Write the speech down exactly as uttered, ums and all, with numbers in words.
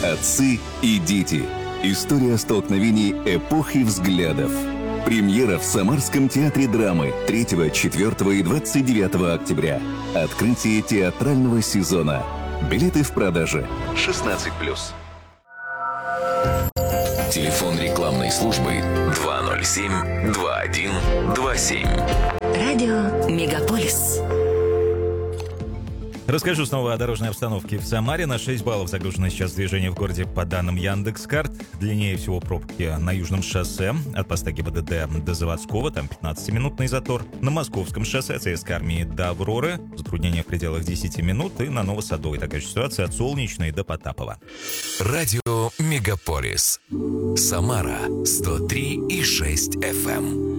Отцы и дети. История столкновений эпох и взглядов. Премьера в Самарском театре драмы третьего, четвёртого и двадцать девятого октября. Открытие театрального сезона. Билеты в продаже. шестнадцать плюс. Телефон рекламной службы два ноль семь два один два семь. Радио Мегаполис. Расскажу снова о дорожной обстановке в Самаре. На шесть баллов загружено сейчас движение в городе по данным Яндекс.Карт. Длиннее всего пробки на Южном шоссе от поста ГИБДД до Заводского, там пятнадцатиминутный затор. На Московском шоссе от ЦСКА Армии до Авроры затруднение в пределах десяти минут. И на Новосадовой такая же ситуация от Солнечной до Потапова. Радио Мегаполис. Самара сто три и шесть эф эм.